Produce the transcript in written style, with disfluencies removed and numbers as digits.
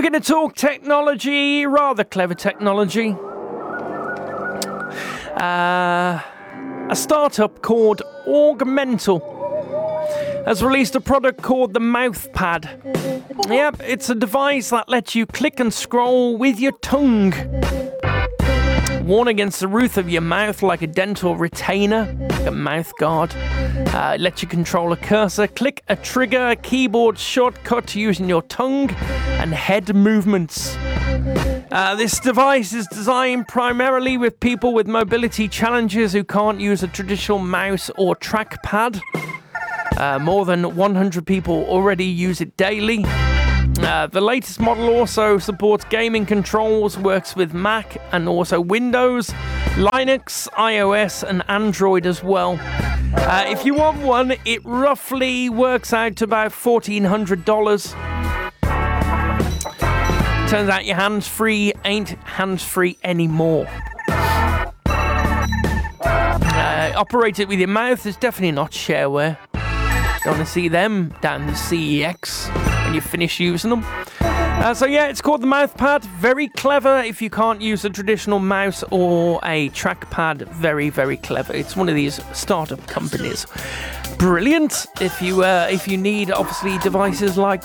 going to talk technology, rather clever technology. A startup called Augmental has released a product called the MouthPad. Yep, it's a device that lets you click and scroll with your tongue. Worn against the roof of your mouth like a dental retainer, like a mouth guard. It lets you control a cursor, click a trigger, a keyboard shortcut using your tongue, and head movements. This device is designed primarily with people with mobility challenges who can't use a traditional mouse or trackpad. More than 100 people already use it daily. The latest model also supports gaming controls, works with Mac and also Windows, Linux, iOS and Android as well. If you want one, it roughly works out to about $1,400. Turns out your hands-free ain't hands-free anymore. Operate it with your mouth is definitely not shareware. Don't want to see them down the CEX when you finish using them. So yeah, it's called the MouthPad. Very clever if you can't use a traditional mouse or a trackpad. Very, very clever. It's one of these startup companies. Brilliant if you need obviously devices like